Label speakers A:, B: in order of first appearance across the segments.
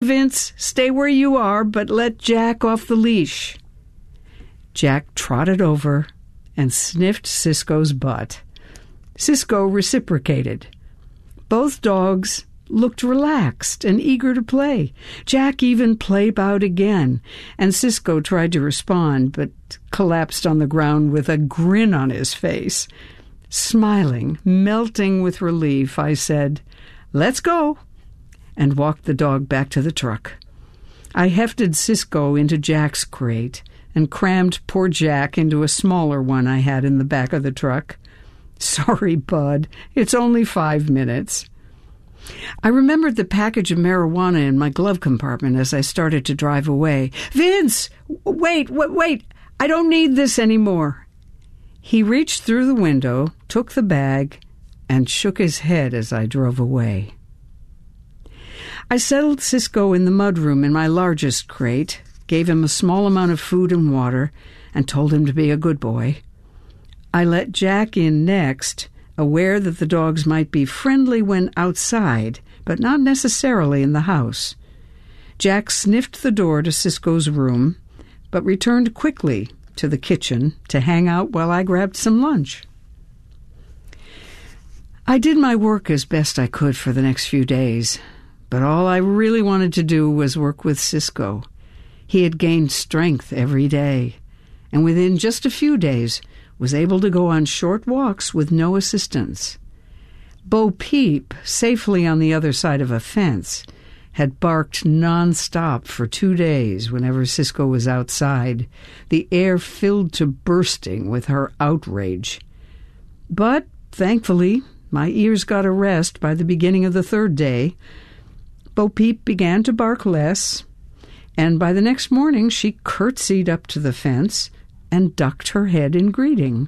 A: Vince, stay where you are, but let Jack off the leash." Jack trotted over and sniffed Cisco's butt. Cisco reciprocated. Both dogs looked relaxed and eager to play. Jack even play-bowed again, and Cisco tried to respond, but collapsed on the ground with a grin on his face. Smiling, melting with relief, I said, "Let's go," and walked the dog back to the truck. I hefted Cisco into Jack's crate and crammed poor Jack into a smaller one I had in the back of the truck. "Sorry, bud, it's only 5 minutes." I remembered the package of marijuana in my glove compartment as I started to drive away. "Vince, wait, I don't need this anymore." He reached through the window, took the bag, and shook his head as I drove away. I settled Cisco in the mudroom in my largest crate, gave him a small amount of food and water, and told him to be a good boy. I let Jack in next, aware that the dogs might be friendly when outside, but not necessarily in the house. Jack sniffed the door to Cisco's room, but returned quickly to the kitchen to hang out while I grabbed some lunch. I did my work as best I could for the next few days, but all I really wanted to do was work with Cisco. He had gained strength every day, and within just a few days was able to go on short walks with no assistance. Bo Peep, safely on the other side of a fence, had barked non-stop for 2 days whenever Cisco was outside, the air filled to bursting with her outrage. But, thankfully, my ears got a rest by the beginning of the 3rd day. Bo Peep began to bark less, and by the next morning she curtsied up to the fence and ducked her head in greeting.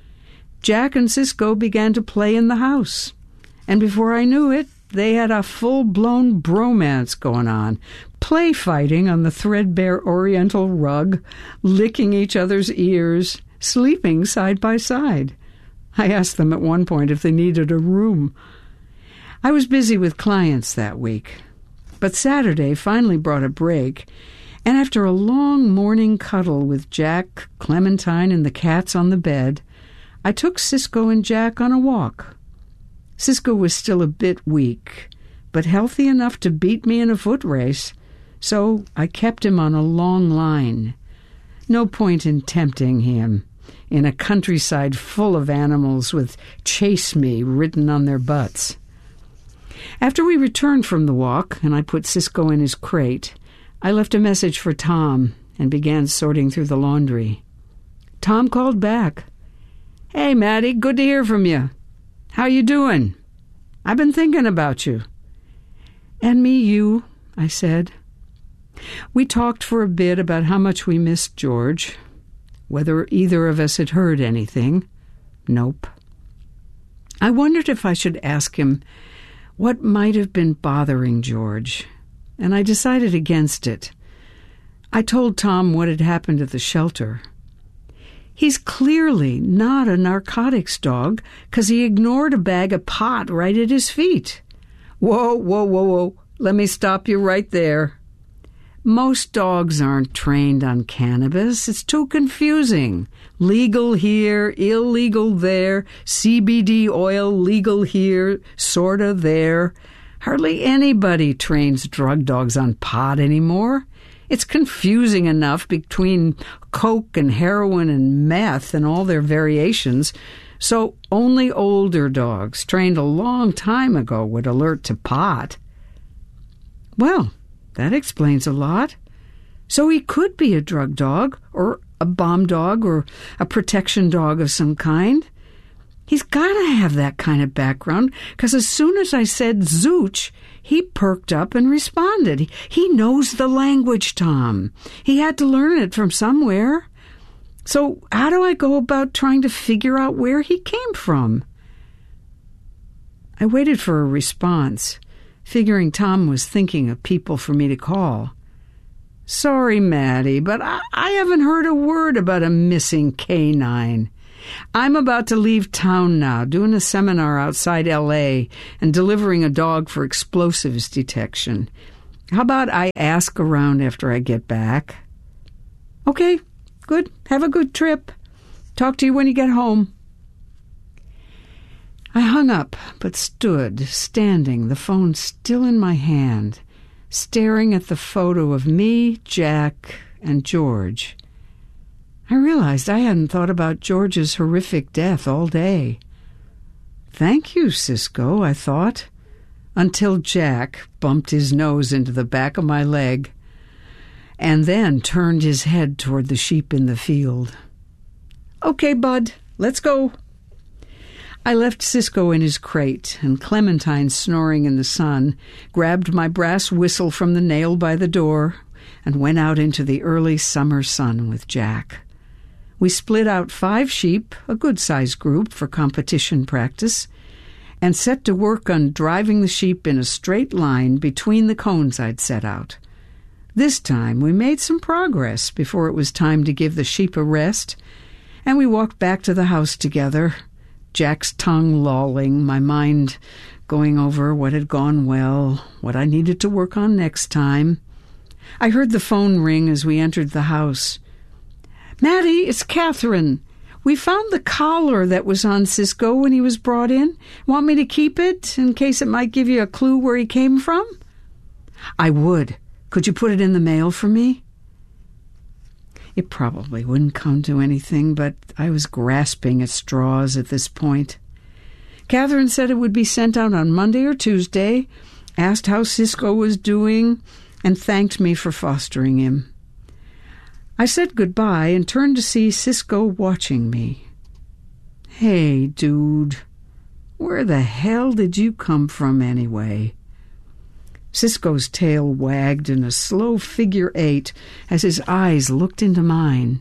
A: Jack and Cisco began to play in the house, and before I knew it, they had a full-blown bromance going on, play-fighting on the threadbare oriental rug, licking each other's ears, sleeping side by side. I asked them at one point if they needed a room. I was busy with clients that week, but Saturday finally brought a break, and after a long morning cuddle with Jack, Clementine, and the cats on the bed, I took Cisco and Jack on a walk. Cisco was still a bit weak, but healthy enough to beat me in a foot race, so I kept him on a long line. No point in tempting him in a countryside full of animals with "Chase Me" written on their butts. After we returned from the walk and I put Cisco in his crate, I left a message for Tom and began sorting through the laundry. Tom called back. "Hey, Maddie, good to hear from you. How you doing? I've been thinking about you." "And me, you," I said. We talked for a bit about how much we missed George, whether either of us had heard anything. Nope. I wondered if I should ask him what might have been bothering George, and I decided against it. I told Tom what had happened at the shelter. He's clearly not a narcotics dog, 'cause he ignored a bag of pot right at his feet. Whoa. Let me stop you right there. Most dogs aren't trained on cannabis. It's too confusing. Legal here, illegal there, CBD oil legal here, sorta there. Hardly anybody trains drug dogs on pot anymore. It's confusing enough between coke and heroin and meth and all their variations, so only older dogs trained a long time ago would alert to pot. Well, that explains a lot. So he could be a drug dog, or a bomb dog, or a protection dog of some kind. He's got to have that kind of background, because as soon as I said "zooch," he perked up and responded. He knows the language, Tom. He had to learn it from somewhere. So how do I go about trying to figure out where he came from? I waited for a response, figuring Tom was thinking of people for me to call. "Sorry, Maddie, but I haven't heard a word about a missing canine. I'm about to leave town now, doing a seminar outside L.A. and delivering a dog for explosives detection. How about I ask around after I get back? Okay, good. Have a good trip. Talk to you when you get home. I hung up, but stood, standing, the phone still in my hand, staring at the photo of me, Jack, and George. I realized I hadn't thought about George's horrific death all day. Thank you, Cisco, I thought, until Jack bumped his nose into the back of my leg and then turned his head toward the sheep in the field. Okay, bud, let's go. I left Cisco in his crate and Clementine snoring in the sun, grabbed my brass whistle from the nail by the door, and went out into the early summer sun with Jack. We split out 5 sheep, a good-sized group for competition practice, and set to work on driving the sheep in a straight line between the cones I'd set out. This time we made some progress before it was time to give the sheep a rest, and we walked back to the house together, Jack's tongue lolling, my mind going over what had gone well, what I needed to work on next time. I heard the phone ring as we entered the house. Maddie, it's Catherine. We found the collar that was on Cisco when he was brought in. Want me to keep it in case it might give you a clue where he came from? I would. Could you put it in the mail for me? It probably wouldn't come to anything, but I was grasping at straws at this point. Catherine said it would be sent out on Monday or Tuesday, asked how Cisco was doing, and thanked me for fostering him. I said goodbye and turned to see Cisco watching me. Hey, dude, where the hell did you come from anyway? Cisco's tail wagged in a slow figure 8 as his eyes looked into mine.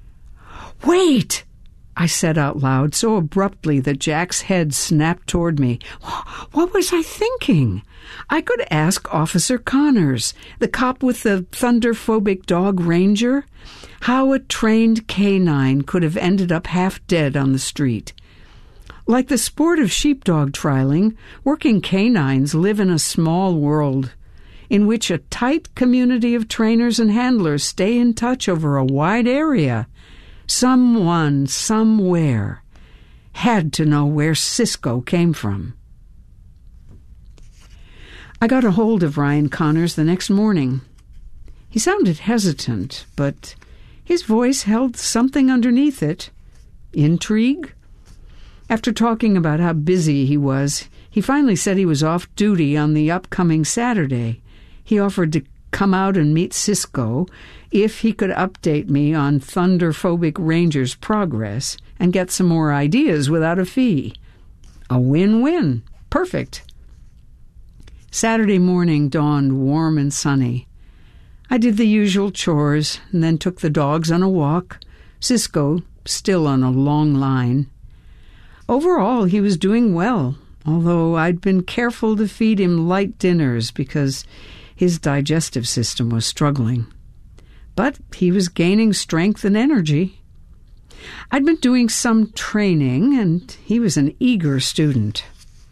A: Wait! I said out loud so abruptly that Jack's head snapped toward me. What was I thinking? I could ask Officer Connors, the cop with the thunderphobic dog Ranger, how a trained canine could have ended up half dead on the street. Like the sport of sheepdog trialing, working canines live in a small world in which a tight community of trainers and handlers stay in touch over a wide area. Someone, somewhere, had to know where Cisco came from. I got a hold of Ryan Connors the next morning. He sounded hesitant, but his voice held something underneath it. Intrigue? After talking about how busy he was, he finally said he was off duty on the upcoming Saturday. He offered to come out and meet Cisco if he could update me on Thunderphobic Ranger's progress and get some more ideas without a fee. A win-win. Perfect. Saturday morning dawned warm and sunny. I did the usual chores and then took the dogs on a walk, Cisco still on a long line. Overall, he was doing well, although I'd been careful to feed him light dinners because his digestive system was struggling. But he was gaining strength and energy. I'd been doing some training, and he was an eager student.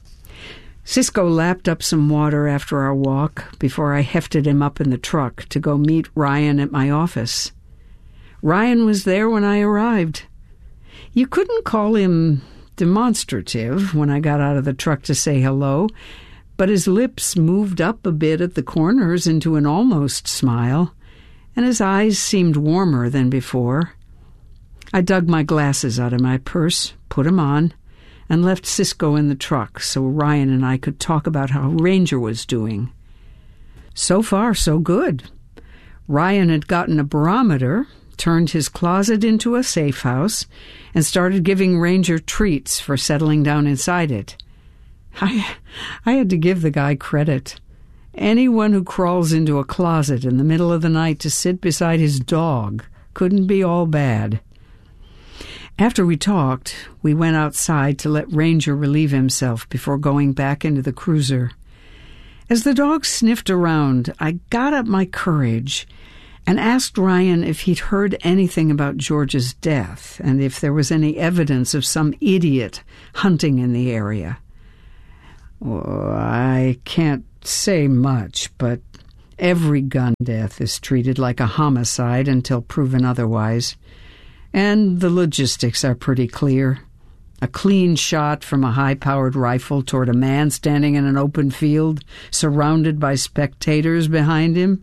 A: Cisco lapped up some water after our walk before I hefted him up in the truck to go meet Ryan at my office. Ryan was there when I arrived. You couldn't call him demonstrative when I got out of the truck to say hello, but his lips moved up a bit at the corners into an almost smile, and his eyes seemed warmer than before. I dug my glasses out of my purse, put 'em on, and left Cisco in the truck so Ryan and I could talk about how Ranger was doing. So far, so good. Ryan had gotten a barometer, turned his closet into a safe house, and started giving Ranger treats for settling down inside it. I had to give the guy credit. Anyone who crawls into a closet in the middle of the night to sit beside his dog couldn't be all bad. After we talked, we went outside to let Ranger relieve himself before going back into the cruiser. As the dog sniffed around, I got up my courage and asked Ryan if he'd heard anything about George's death and if there was any evidence of some idiot hunting in the area. Well, I can't say much, but Every gun death is treated like a homicide until proven otherwise. And the logistics are pretty clear. A clean shot from a high-powered rifle toward a man standing in an open field, surrounded by spectators behind him.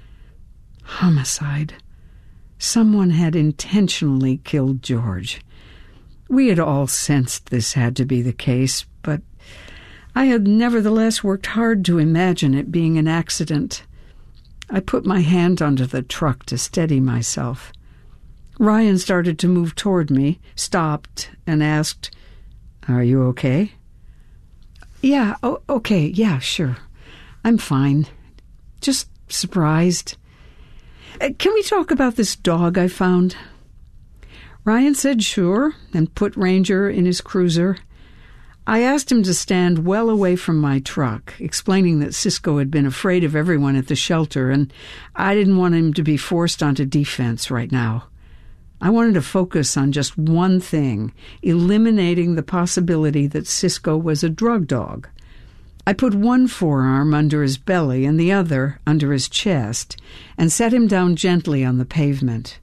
A: Homicide. Someone had intentionally killed George. We had all sensed this had to be the case, but I had nevertheless worked hard to imagine it being an accident. I put my hand onto the truck to steady myself. Ryan started to move toward me, stopped, and asked, "Are you okay?" "Yeah, okay, yeah, sure. I'm fine. Just surprised. Can we talk about this dog I found?" Ryan said sure, and put Ranger in his cruiser. I asked him to stand well away from my truck, explaining that Cisco had been afraid of everyone at the shelter, and I didn't want him to be forced onto defense right now. I wanted to focus on just one thing, eliminating the possibility that Cisco was a drug dog. I put one forearm under his belly and the other under his chest, and set him down gently on the pavement.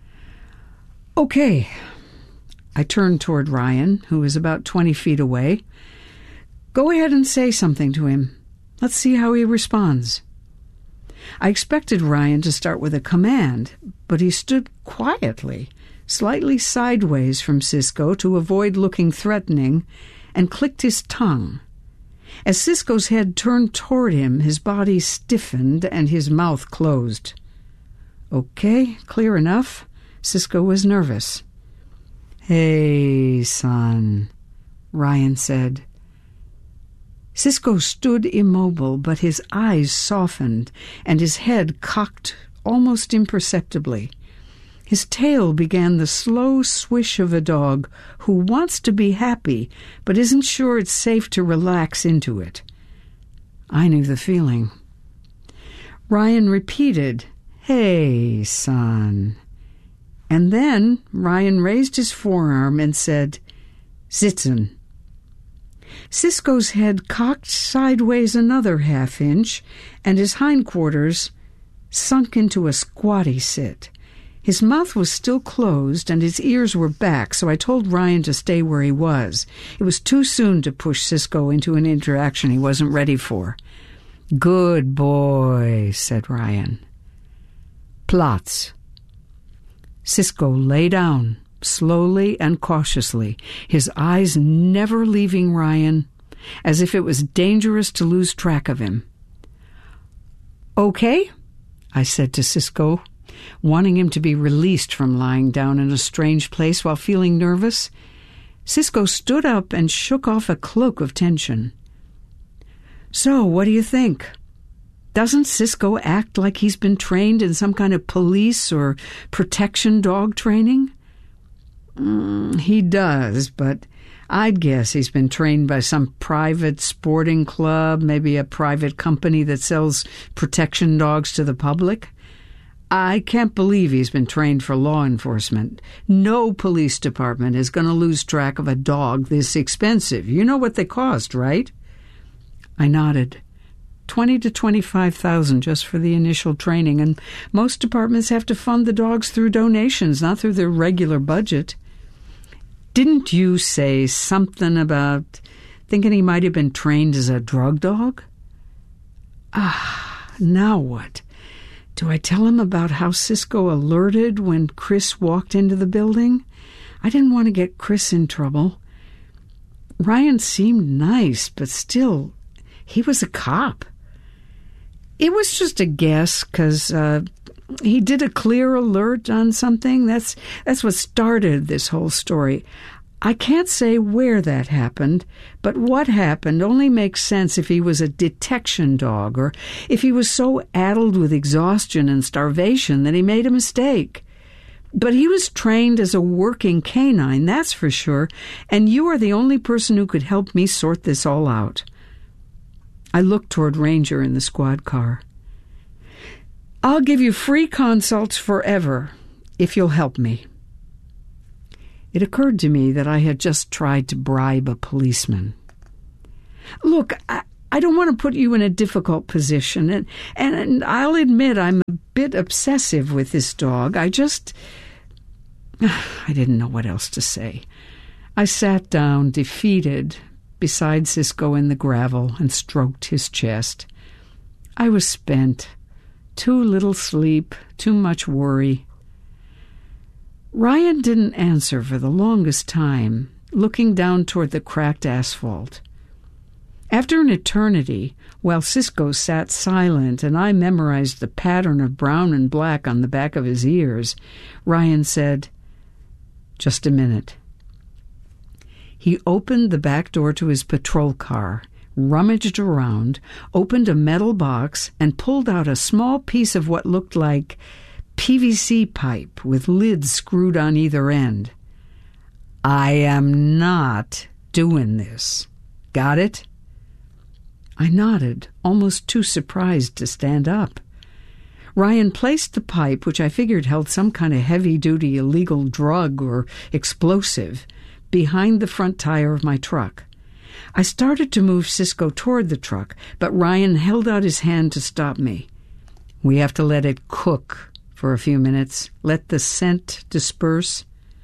A: "Okay." I turned toward Ryan, who was about 20 feet away. "Go ahead and say something to him. Let's see how he responds." I expected Ryan to start with a command, but he stood quietly, slightly sideways from Cisco to avoid looking threatening, and clicked his tongue. As Cisco's head turned toward him, his body stiffened and his mouth closed. "Okay, clear enough." Cisco was nervous. "Hey, son," Ryan said. Cisco stood immobile, but his eyes softened and his head cocked almost imperceptibly. His tail began the slow swish of a dog who wants to be happy but isn't sure it's safe to relax into it. I knew the feeling. Ryan repeated, "Hey, son." And then Ryan raised his forearm and said, "Sitzen." Cisco's head cocked sideways another half-inch, and his hindquarters sunk into a squatty sit. His mouth was still closed, and his ears were back, so I told Ryan to stay where he was. It was too soon to push Cisco into an interaction he wasn't ready for. "Good boy," said Ryan. "Platz." Cisco lay down, slowly and cautiously, his eyes never leaving Ryan, as if it was dangerous to lose track of him. "Okay," I said to Cisco, wanting him to be released from lying down in a strange place while feeling nervous. Cisco stood up and shook off a cloak of tension. "So, what do you think? Doesn't Cisco act like he's been trained in some kind of police or protection dog training?" He does, but I'd guess he's been trained by some private sporting club, maybe a private company that sells protection dogs to the public. I can't believe he's been trained for law enforcement. No police department is going to lose track of a dog this expensive. You know what they cost, right? I nodded. $20,000 to $25,000 just for the initial training, and most departments have to fund the dogs through donations, not through their regular budget. Didn't you say something about thinking he might have been trained as a drug dog? Now what? Do I tell him about how Cisco alerted when Chris walked into the building? I didn't want to get Chris in trouble. Ryan seemed nice, but still, he was a cop. It was just a guess, because he did a clear alert on something. That's what started this whole story. I can't say where that happened, but what happened only makes sense if he was a detection dog, or if he was so addled with exhaustion and starvation that he made a mistake. But he was trained as a working canine, that's for sure, and you are the only person who could help me sort this all out. I looked toward Ranger in the squad car. "I'll give you free consults forever if you'll help me." It occurred to me that I had just tried to bribe a policeman. "Look, I don't want to put you in a difficult position, and I'll admit I'm a bit obsessive with this dog. I didn't know what else to say. I sat down, defeated, beside Cisco in the gravel and stroked his chest. I was spent. Too little sleep, too much worry. Ryan didn't answer for the longest time, looking down toward the cracked asphalt. After an eternity, while Cisco sat silent and I memorized the pattern of brown and black on the back of his ears, Ryan said, "Just a minute." He opened the back door to his patrol car, rummaged around, opened a metal box, and pulled out a small piece of what looked like PVC pipe with lids screwed on either end. "I am not doing this. Got it?" I nodded, almost too surprised to stand up. Ryan placed the pipe, which I figured held some kind of heavy-duty illegal drug or explosive, behind the front tire of my truck. I started to move Cisco toward the truck, but Ryan held out his hand to stop me. "We have to let it cook for a few minutes. Let the scent disperse."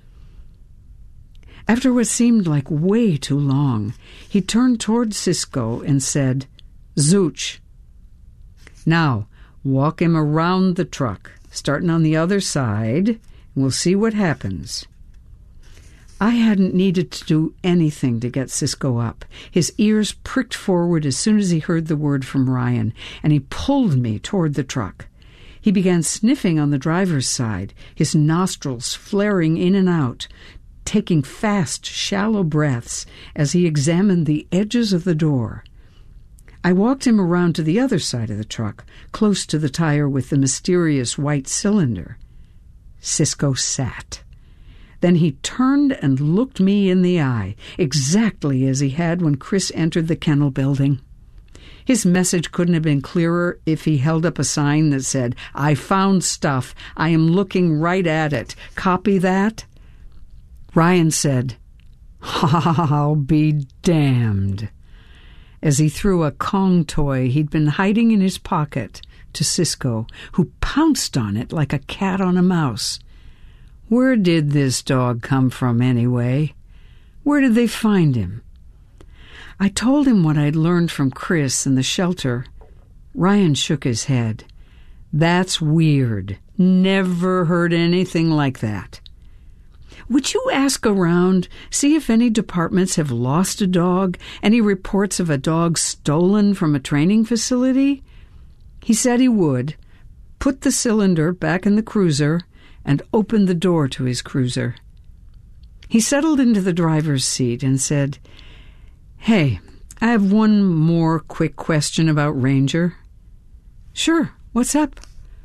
A: After what seemed like way too long, he turned toward Cisco and said, "Zooch. Now, walk him around the truck, starting on the other side, and we'll see what happens." I hadn't needed to do anything to get Cisco up. His ears pricked forward as soon as he heard the word from Ryan, and he pulled me toward the truck. He began sniffing on the driver's side, his nostrils flaring in and out, taking fast, shallow breaths as he examined the edges of the door. I walked him around to the other side of the truck, close to the tire with the mysterious white cylinder. Cisco sat. Then he turned and looked me in the eye, exactly as he had when Chris entered the kennel building. His message couldn't have been clearer if he held up a sign that said, "I found stuff. I am looking right at it. Copy that?" Ryan said, "I'll be damned," as he threw a Kong toy he'd been hiding in his pocket to Cisco, who pounced on it like a cat on a mouse. Where did this dog come from, anyway? Where did they find him? I told him what I'd learned from Chris in the shelter. Ryan shook his head. "That's weird. Never heard anything like that." "Would you ask around, see if any departments have lost a dog, any reports of a dog stolen from a training facility?" He said he would, put the cylinder back in the cruiser, and opened the door to his cruiser. He settled into the driver's seat and said, "Hey, I have one more quick question about Ranger." "Sure, what's up?"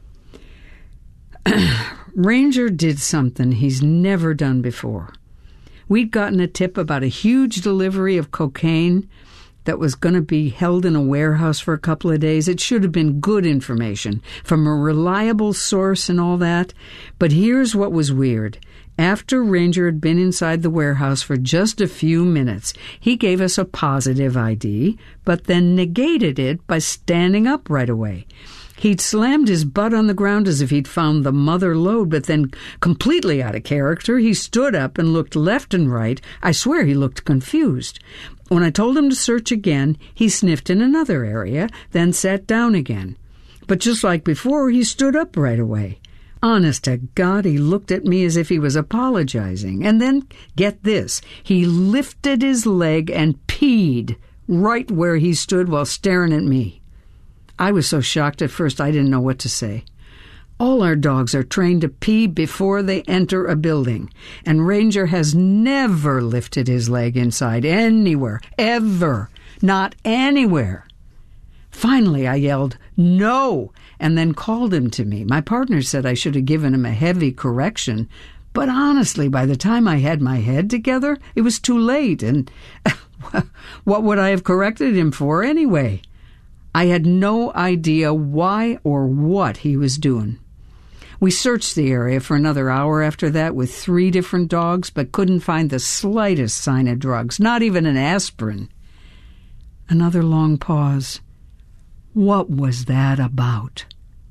A: Ranger did something he's never done before. We'd gotten a tip about a huge delivery of cocaine that was going to be held in a warehouse for a couple of days. It should have been good information from a reliable source and all that. But here's what was weird. After Ranger had been inside the warehouse for just a few minutes, he gave us a positive ID, but then negated it by standing up right away. He'd slammed his butt on the ground as if he'd found the mother lode, but then, completely out of character, he stood up and looked left and right. I swear he looked confused. When I told him to search again, he sniffed in another area, then sat down again. But just like before, he stood up right away. Honest to God, he looked at me as if he was apologizing. And then, get this, he lifted his leg and peed right where he stood while staring at me. I was so shocked at first I didn't know what to say. All our dogs are trained to pee before they enter a building, and Ranger has never lifted his leg inside anywhere, ever, not anywhere. Finally, I yelled, "No!" and then called him to me. My partner said I should have given him a heavy correction, but honestly, by the time I had my head together, it was too late, and what would I have corrected him for anyway? I had no idea why or what he was doing. We searched the area for another hour after that with 3 different dogs, but couldn't find the slightest sign of drugs, not even an aspirin. Another long pause. What was that about?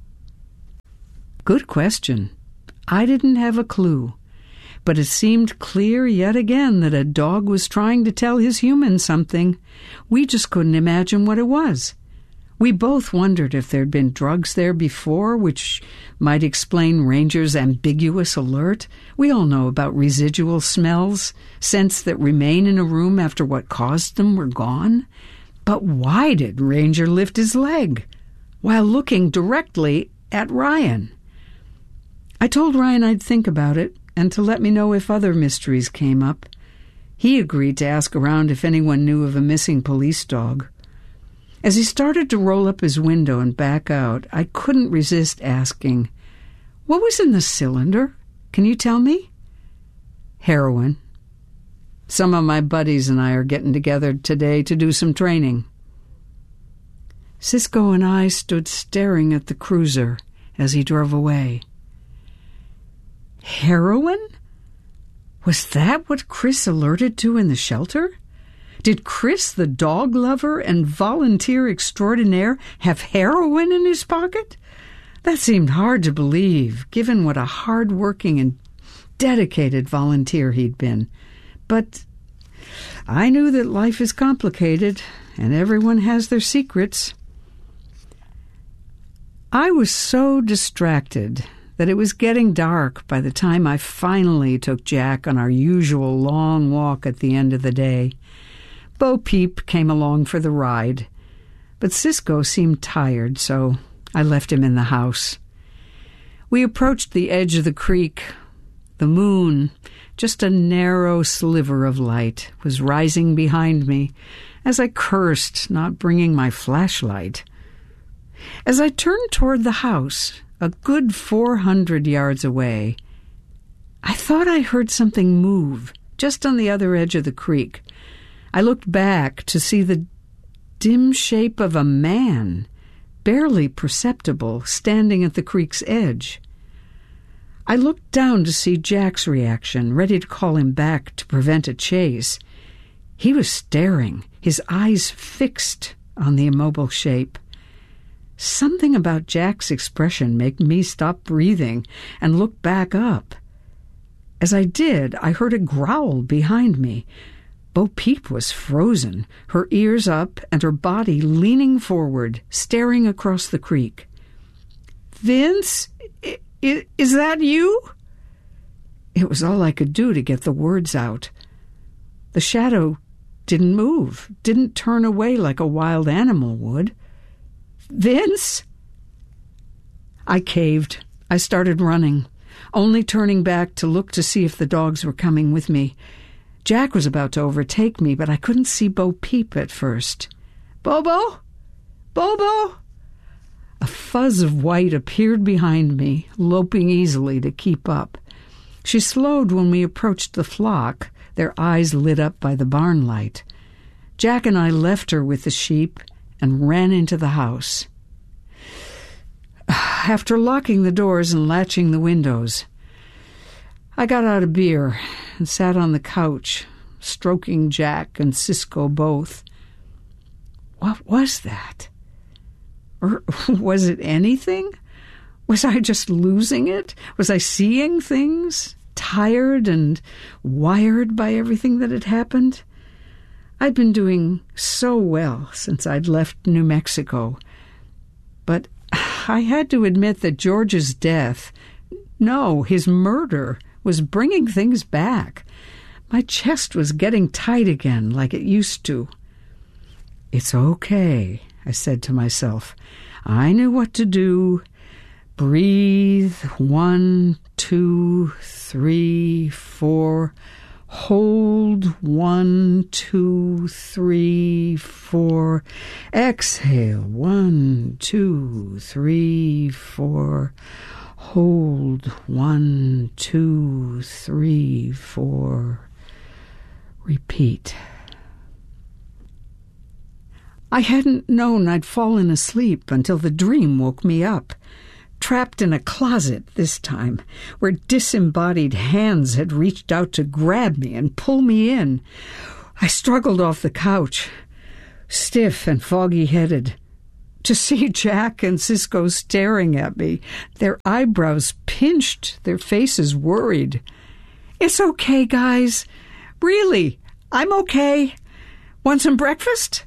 A: Good question. I didn't have a clue, but it seemed clear yet again that a dog was trying to tell his human something. We just couldn't imagine what it was. We both wondered if there'd been drugs there before, which might explain Ranger's ambiguous alert. We all know about residual smells, scents that remain in a room after what caused them were gone. But why did Ranger lift his leg while looking directly at Ryan? I told Ryan I'd think about it and to let me know if other mysteries came up. He agreed to ask around if anyone knew of a missing police dog. As he started to roll up his window and back out, I couldn't resist asking, "What was in the cylinder? Can you tell me?" "Heroin. Some of my buddies and I are getting together today to do some training." Cisco and I stood staring at the cruiser as he drove away. Heroin? Was that what Chris alerted to in the shelter? Did Chris, the dog lover and volunteer extraordinaire, have heroin in his pocket? That seemed hard to believe, given what a hard-working and dedicated volunteer he'd been. But I knew that life is complicated, and everyone has their secrets. I was so distracted that it was getting dark by the time I finally took Jack on our usual long walk at the end of the day. Bo Peep came along for the ride, but Cisco seemed tired, so I left him in the house. We approached the edge of the creek. The moon, just a narrow sliver of light, was rising behind me as I cursed not bringing my flashlight. As I turned toward the house, a good 400 yards away, I thought I heard something move just on the other edge of the creek. I looked back to see the dim shape of a man, barely perceptible, standing at the creek's edge. I looked down to see Jack's reaction, ready to call him back to prevent a chase. He was staring, his eyes fixed on the immobile shape. Something about Jack's expression made me stop breathing and look back up. As I did, I heard a growl behind me. Bo Peep was frozen, her ears up and her body leaning forward, staring across the creek. "Vince, is that you?" It was all I could do to get the words out. The shadow didn't move, didn't turn away like a wild animal would. "Vince?" I caved. I started running, only turning back to look to see if the dogs were coming with me. Jack was about to overtake me, but I couldn't see Bo Peep at first. "Bobo? Bobo?" A fuzz of white appeared behind me, loping easily to keep up. She slowed when we approached the flock, their eyes lit up by the barn light. Jack and I left her with the sheep and ran into the house. After locking the doors and latching the windows, I got out a beer and sat on the couch, stroking Jack and Cisco both. What was that? Or was it anything? Was I just losing it? Was I seeing things, tired and wired by everything that had happened? I'd been doing so well since I'd left New Mexico. But I had to admit that George's death, no, his murder, was bringing things back. My chest was getting tight again like it used to. "It's okay," I said to myself. I knew what to do. Breathe, 1, 2, 3, 4. Hold, 1, 2, 3, 4. Exhale, 1, 2, 3, 4. Hold, 1, 2, 3, 4. Repeat. I hadn't known I'd fallen asleep until the dream woke me up. Trapped in a closet this time, where disembodied hands had reached out to grab me and pull me in. I struggled off the couch. stiff and foggy-headed. To see Jack and Cisco staring at me, their eyebrows pinched, their faces worried. "It's okay, guys. Really, I'm okay. Want some breakfast?"